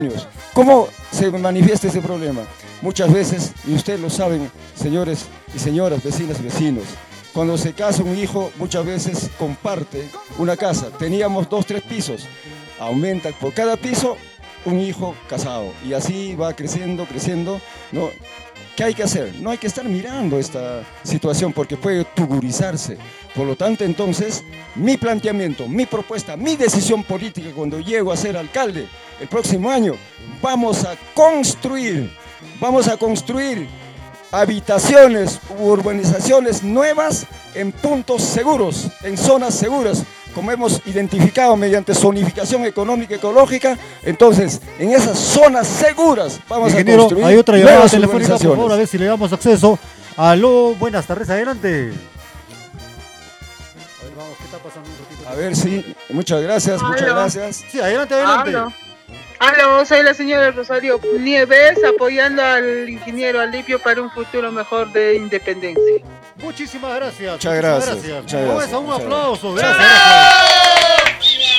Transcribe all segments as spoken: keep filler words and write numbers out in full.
¿Cómo se manifiesta ese problema? Muchas veces, y ustedes lo saben, señores y señoras, vecinas y vecinos, cuando se casa un hijo, muchas veces comparte una casa. Teníamos dos, tres pisos. Aumenta por cada piso un hijo casado. Y así va creciendo, creciendo, ¿no? ¿Qué hay que hacer? No hay que estar mirando esta situación porque puede tugurizarse. Por lo tanto, entonces, mi planteamiento, mi propuesta, mi decisión política cuando llego a ser alcalde el próximo año, vamos a construir, vamos a construir habitaciones, urbanizaciones nuevas en puntos seguros, en zonas seguras, como hemos identificado mediante zonificación económica y ecológica. Entonces, en esas zonas seguras vamos Ingeniero, a construir hay otra llamada nuevas telefónica, por urbanizaciones. favor, a ver si le damos acceso. Aló, buenas tardes, adelante. A ver, vamos, ¿qué está pasando un ratito? A ver, sí, muchas gracias, muchas Aló. gracias. Sí, adelante, adelante. Aló. Aló, soy la señora Rosario Nieves, apoyando al ingeniero Alipio para un futuro mejor de independencia. Muchísimas gracias. Muchas muchísimas gracias, muchas Vamos gracias, a un muchas aplauso, gracias. gracias,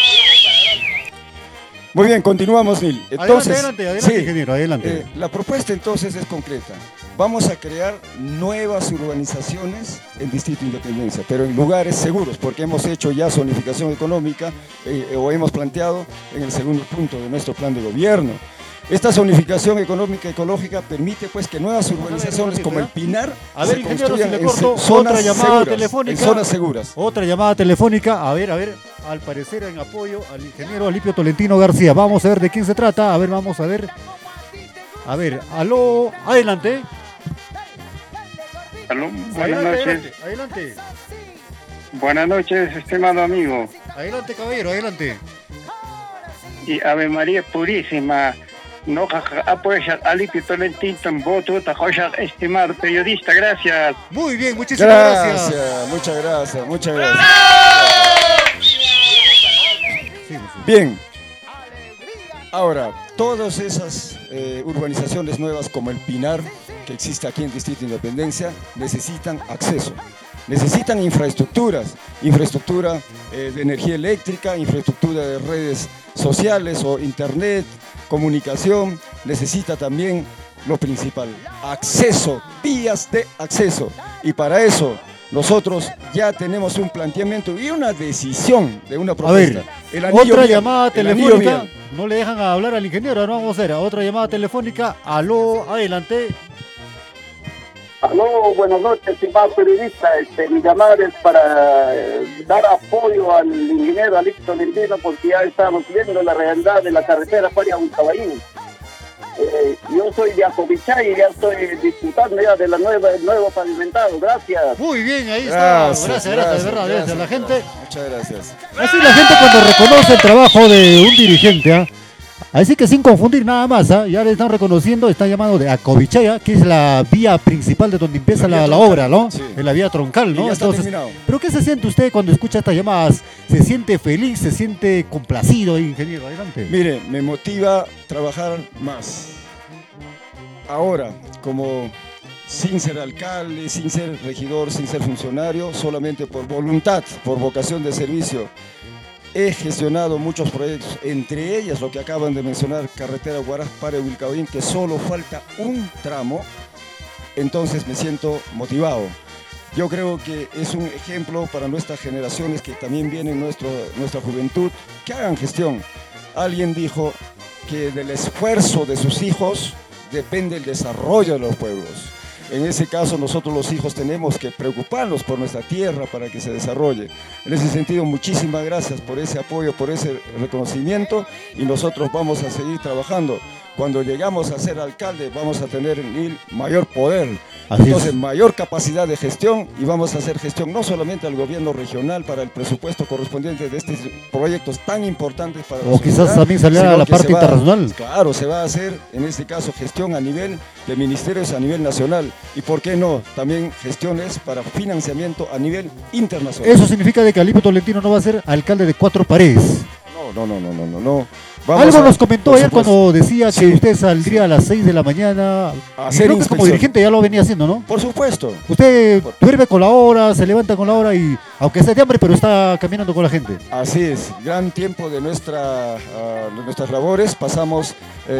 Muy bien, continuamos, Nil. Entonces, adelante, adelante, adelante, sí, ingeniero, adelante. eh, la propuesta entonces es concreta. Vamos a crear nuevas urbanizaciones en Distrito Independencia, pero en lugares seguros, porque hemos hecho ya zonificación económica eh, o hemos planteado en el segundo punto de nuestro plan de gobierno. Esta zonificación económica ecológica permite pues que nuevas urbanizaciones como el Pinar A ver, se ingeniero, si construyan le en corto, se- zonas otra llamada seguras, telefónica. en zonas seguras. Otra llamada telefónica, a ver, a ver, al parecer en apoyo al ingeniero Alipio Tolentino García. Vamos a ver de quién se trata, a ver, vamos a ver. A ver, aló, adelante. Aló, buenas Adelante, noches. adelante, adelante. Buenas noches, estimado amigo. Adelante, caballero, adelante. Y Ave María Purísima. No apoya Alipio Tolentino en voto, tajoya, estimado periodista, gracias. Muy bien, muchísimas gracias. Gracias, muchas gracias, muchas gracias. Sí, sí. Bien, ahora, todas esas eh, urbanizaciones nuevas como el Pinar, que existe aquí en Distrito Independencia, necesitan acceso, necesitan infraestructuras, infraestructura eh, de energía eléctrica, infraestructura de redes sociales o internet, comunicación, necesita también lo principal, acceso, vías de acceso. Y para eso nosotros ya tenemos un planteamiento y una decisión de una A propuesta. ver, El anillo otra vial, llamada el anillo telefónica. vial. No le dejan hablar al ingeniero, no vamos a hacer. Otra llamada telefónica. Aló, adelante. Aló, buenas noches, estimado periodista. Este, mi llamada es para eh, dar apoyo al ingeniero Alipio Tolentino porque ya estamos viendo la realidad de la carretera Faria Huancabaín. Eh, yo soy de Acobichay y ya estoy disfrutando ya de la nueva, el nuevo pavimentado. Gracias. Muy bien, ahí está. Gracias, Gracias, gracias, de verdad. gracias, gracias. La gente, Muchas gracias. así la gente cuando reconoce el trabajo de un dirigente, ¿ah? Así que sin confundir nada más, ¿ah? Ya le están reconociendo, están llamando de Acovichaya, que es la vía principal de donde empieza La la, vía la troncal, obra, ¿no? sí. En la vía troncal, Y ¿no? ya está terminado. ¿pero qué se siente usted cuando escucha estas llamadas? ¿Se siente feliz? ¿Se siente complacido, ingeniero? Adelante. Mire, me motiva trabajar más. Ahora, como sin ser alcalde, sin ser regidor, sin ser funcionario, solamente por voluntad, por vocación de servicio, he gestionado muchos proyectos, entre ellas lo que acaban de mencionar, carretera Huaraz-Pare-Huilcahuín, que solo falta un tramo, entonces me siento motivado. Yo creo que es un ejemplo para nuestras generaciones que también vienen nuestro, nuestra juventud, que hagan gestión. Alguien dijo que del esfuerzo de sus hijos depende el desarrollo de los pueblos. En ese caso, nosotros los hijos tenemos que preocuparnos por nuestra tierra para que se desarrolle. En ese sentido, muchísimas gracias por ese apoyo, por ese reconocimiento y nosotros vamos a seguir trabajando. Cuando llegamos a ser alcalde, vamos a tener el mayor poder, Así entonces es. mayor capacidad de gestión y vamos a hacer gestión no solamente al gobierno regional para el presupuesto correspondiente de estos proyectos tan importantes para la O quizás sociedad, también salir a sino la que parte se va- internacional. Claro, se va a hacer en este caso gestión a nivel de ministerios a nivel nacional y por qué no, también gestiones para financiamiento a nivel internacional. Eso significa de que Alipio Tolentino no va a ser alcalde de cuatro paredes. No, no, no, no, no, no, no. Vamos Algo a- nos comentó por ayer supuesto. cuando decía que Sí. usted saldría a las seis de la mañana. A Y hacer creo que como inspección. dirigente ya lo venía haciendo, ¿no? Por supuesto. Usted duerme con la hora, se levanta con la hora y, aunque esté de hambre, pero está caminando con la gente. Así es, gran tiempo de, nuestra, ah, de nuestras labores, pasamos eh,